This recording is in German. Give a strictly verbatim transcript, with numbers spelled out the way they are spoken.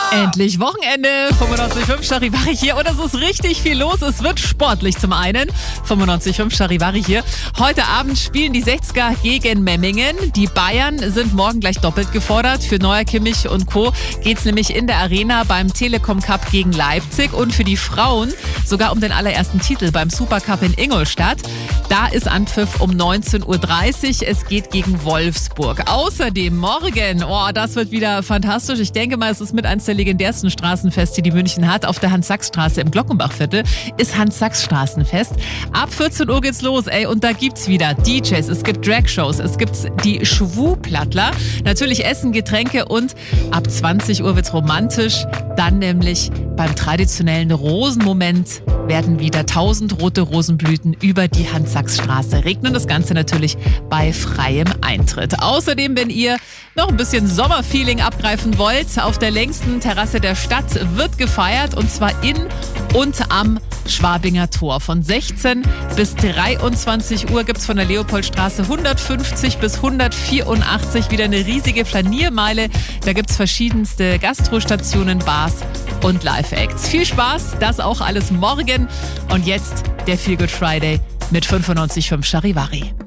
Endlich Wochenende, fünfundneunzig Komma fünf Charivari hier und es ist richtig viel los. Es wird sportlich zum einen, fünfundneunzig Komma fünf Charivari hier. Heute Abend spielen die sechziger gegen Memmingen. Die Bayern sind morgen gleich doppelt gefordert. Für Neuer, Kimmich und Co. geht's nämlich in der Arena beim Telekom Cup gegen Leipzig und für die Frauen sogar um den allerersten Titel beim Supercup in Ingolstadt. Da ist Anpfiff um neunzehn Uhr dreißig. Es geht gegen Wolfsburg. Außerdem morgen, oh, das wird wieder fantastisch. Ich denke mal, es ist mit eins der legendärsten Straßenfeste, die München hat. Auf der Hans-Sachs-Straße im Glockenbachviertel ist Hans-Sachs-Straßenfest. Ab vierzehn Uhr geht's los, ey. Und da gibt's wieder D Js, es gibt Drag-Shows, es gibt die Schwuplattler. Natürlich Essen, Getränke und ab zwanzig Uhr wird's romantisch. Dann nämlich beim traditionellen Rosenmoment werden wieder tausend rote Rosenblüten über die Hans-Sachs-Straße regnen. Das Ganze natürlich bei freiem Eintritt. Außerdem, wenn ihr noch ein bisschen Sommerfeeling abgreifen wollt, auf der längsten Terrasse der Stadt wird gefeiert und zwar in und am Schwabinger Tor. Von sechzehn bis dreiundzwanzig Uhr gibt es von der Leopoldstraße hundertfünfzig bis hundertvierundachtzig wieder eine riesige Flaniermeile. Da gibt es verschiedenste Gastrostationen, Bars und Live-Acts. Viel Spaß, das auch alles morgen. Und jetzt der Feel Good Friday mit fünfundneunzig Komma fünf Charivari.